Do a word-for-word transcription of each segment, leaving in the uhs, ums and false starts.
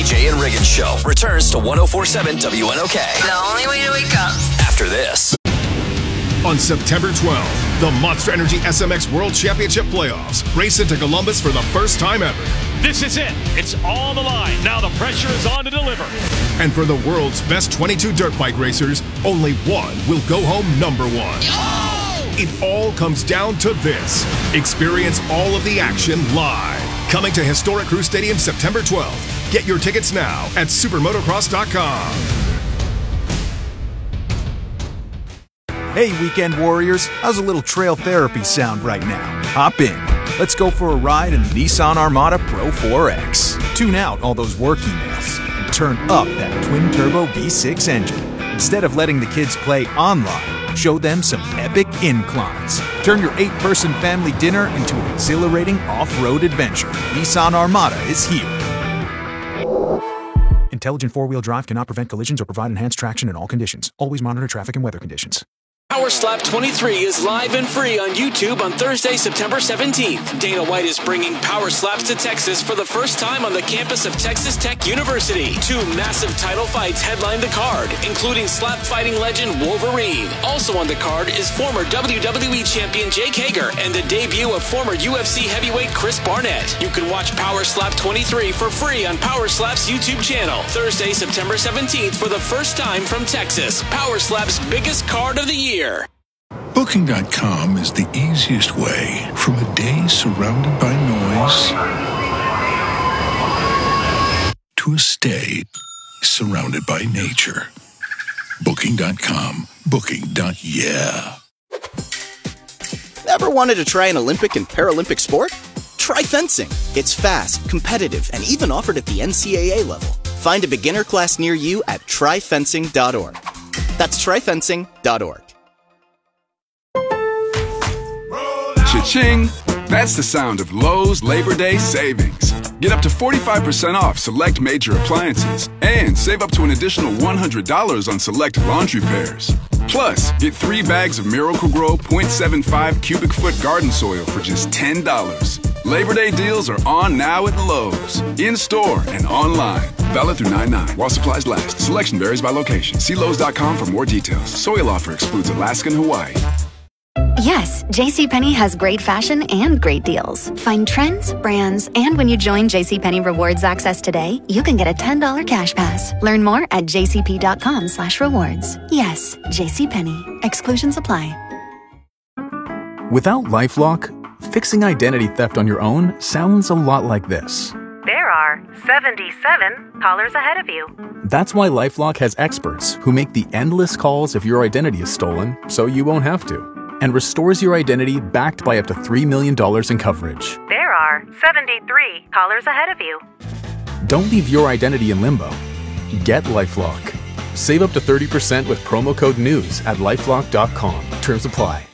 Jay and Riggins Show returns to one oh four point seven W N O K. The only way to wake up. After this. On September twelfth, the Monster Energy S M X World Championship Playoffs race into Columbus for the first time ever. This is it. It's on the line. Now the pressure is on to deliver. And for the world's best twenty-two dirt bike racers, only one will go home number one. Oh! It all comes down to this. Experience all of the action live. Coming to historic Crew Stadium September twelfth. Get your tickets now at supermotocross dot com. Hey, weekend warriors, how's a little trail therapy sound right now? Hop in. Let's go for a ride in the Nissan Armada Pro four X. Tune out all those work emails and turn up that twin-turbo V six engine. Instead of letting the kids play online, show them some epic inclines. Turn your eight-person family dinner into an exhilarating off-road adventure. Nissan Armada is here. Intelligent four-wheel drive cannot prevent collisions or provide enhanced traction in all conditions. Always monitor traffic and weather conditions. Power Slap twenty-three is live and free on YouTube on Thursday, September seventeenth. Dana White is bringing Power Slaps to Texas for the first time on the campus of Texas Tech University. Two massive title fights headline the card, including slap fighting legend Wolverine. Also on the card is former W W E champion Jake Hager and the debut of former U F C heavyweight Chris Barnett. You can watch Power Slap twenty-three for free on Power Slap's YouTube channel. Thursday, September seventeenth for the first time from Texas. Power Slap's biggest card of the year. Booking dot com is the easiest way from a day surrounded by noise to a stay surrounded by nature. Booking dot com. Booking. Yeah. Ever wanted to try an Olympic and Paralympic sport? Try fencing. It's fast, competitive, and even offered at the N C A A level. Find a beginner class near you at try fencing dot org. That's try fencing dot org. Cha-ching! That's the sound of Lowe's Labor Day savings. Get up to forty-five percent off select major appliances and save up to an additional one hundred dollars on select laundry pairs. Plus, get three bags of Miracle-Gro point seven five cubic foot garden soil for just ten dollars. Labor Day deals are on now at Lowe's, in-store and online. Valid through nine nine while supplies last. Selection varies by location. See Lowe's dot com for more details. Soil offer excludes Alaska and Hawaii. Yes, JCPenney has great fashion and great deals. Find trends, brands, and when you join JCPenney Rewards Access today, you can get a ten dollars cash pass. Learn more at jcp.com slash rewards. Yes, JCPenney. Exclusions apply. Without LifeLock, fixing identity theft on your own sounds a lot like this. There are seventy-seven callers ahead of you. That's why LifeLock has experts who make the endless calls if your identity is stolen, so you won't have to, and restores your identity backed by up to three million dollars in coverage. There are seventy-three callers ahead of you. Don't leave your identity in limbo. Get LifeLock. Save up to thirty percent with promo code NEWS at lifelock dot com. Terms apply.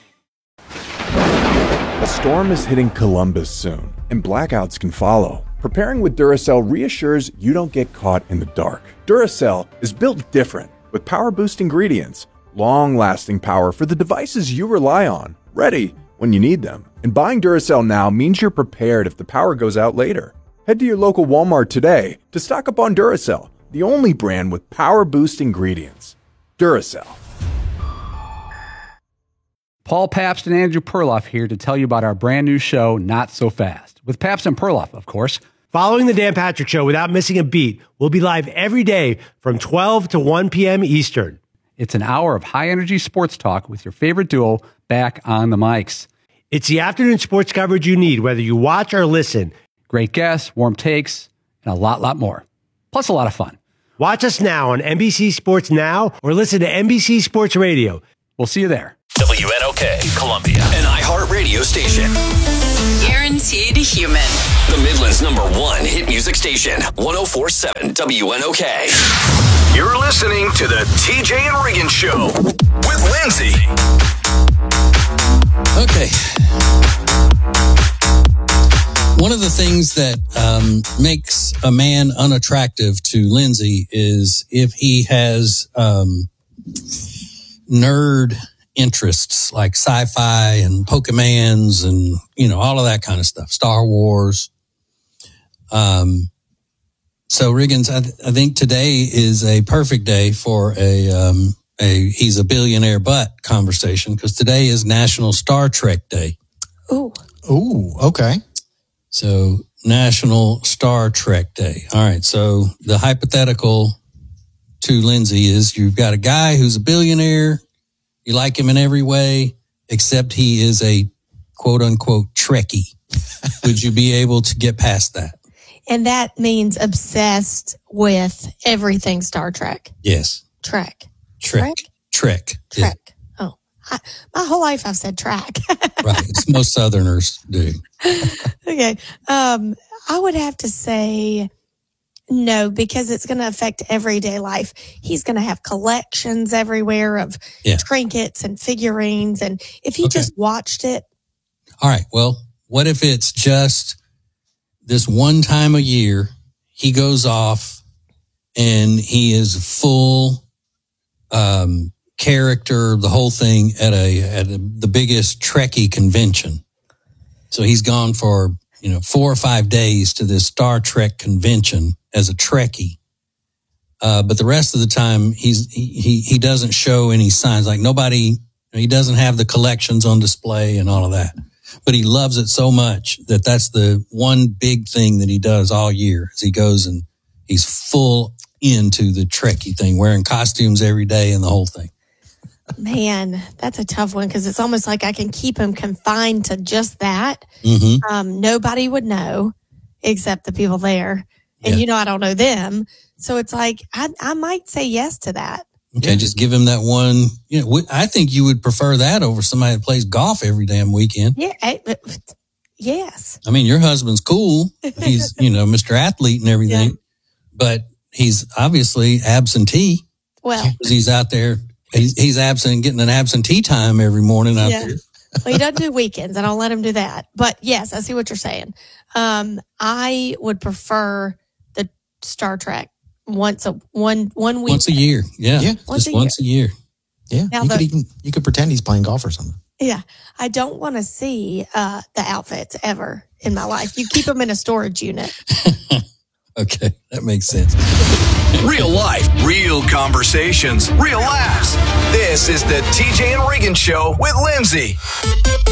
A storm is hitting Columbus soon, and blackouts can follow. Preparing with Duracell reassures you don't get caught in the dark. Duracell is built different, with power-boost ingredients, long-lasting power for the devices you rely on, ready when you need them. And buying Duracell now means you're prepared if the power goes out later. Head to your local Walmart today to stock up on Duracell, the only brand with power-boost ingredients. Duracell. Paul Pabst and Andrew Perloff here to tell you about our brand new show, Not So Fast, with Pabst and Perloff, of course. Following the Dan Patrick Show without missing a beat, we'll be live every day from twelve to one p.m. Eastern. It's an hour of high-energy sports talk with your favorite duo back on the mics. It's the afternoon sports coverage you need, whether you watch or listen. Great guests, warm takes, and a lot, lot more. Plus a lot of fun. Watch us now on N B C Sports Now or listen to N B C Sports Radio. We'll see you there. W N O K, Columbia, an iHeartRadio station. Guaranteed human. The Midland's number one hit music station, one oh four point seven W N O K. You're listening to the T J and Riggins Show with Lindsay. Okay. One of the things that um, makes a man unattractive to Lindsay is if he has um, nerd interests like sci-fi and Pokemons and, you know, all of that kind of stuff, Star Wars. Um, So Riggins, I, th- I think today is a perfect day for a um, a he's a billionaire but conversation, because today is National Star Trek Day. Ooh. Ooh, okay. So National Star Trek Day. All right. So the hypothetical to Lindsay is you've got a guy who's a billionaire. You like him in every way, except he is a quote unquote Trekkie. Would you be able to get past that? And that means obsessed with everything Star Trek. Yes. Trek. Trek. Trek. Trek. Oh, I, my whole life I've said track. Right. It's most Southerners do. Okay. Um, I would have to say no, because it's going to affect everyday life. He's going to have collections everywhere of yeah. trinkets and figurines. And if he Okay. just watched it. All right. Well, what if it's just this one time a year, he goes off and he is full um, character, the whole thing at a at a, the biggest Trekkie convention. So he's gone for, you know, four or five days to this Star Trek convention as a Trekkie. Uh, but the rest of the time, he's he, he he doesn't show any signs. Like nobody, he doesn't have the collections on display and all of that. But he loves it so much that that's the one big thing that he does all year. Is he goes and he's full into the Trekkie thing, wearing costumes every day and the whole thing. Man, that's a tough one, because it's almost like I can keep him confined to just that. Mm-hmm. Um, nobody would know except the people there. And Yeah. you know, I don't know them. So it's like, I, I might say yes to that. Okay, just give him that one. You know, I think you would prefer that over somebody that plays golf every damn weekend. Yeah. I, yes. I mean, your husband's cool. He's, you know, Mister Athlete and everything, Yeah. but he's obviously absentee. Well, 'Cause he's out there. He's, he's absent, getting an absentee time every morning out yeah. there. Well, he doesn't do weekends. I don't let him do that. But yes, I see what you're saying. Um, I would prefer the Star Trek once a one one week. Once a year. Yeah. Yeah. Once Just a once a year. Yeah. Now you the- could even you could pretend he's playing golf or something. Yeah, I don't want to see uh, the outfits ever in my life. You keep them in a storage unit. Okay, that makes sense. Real life, real conversations, real laughs. This is the T J and Regan Show with Lindsay.